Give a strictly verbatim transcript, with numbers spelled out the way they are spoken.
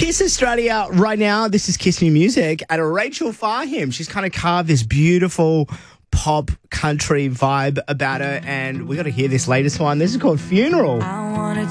Kiss Australia right now. This is Kiss Me Music and Rachel Farham. She's kind of carved this beautiful pop country vibe about her, and we got to hear this latest one. This is called Funeral. I wanna